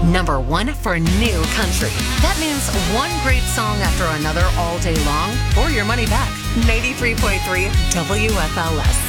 Number one for new country. That means one great song after another all day long or your money back. 93.3 WFLS.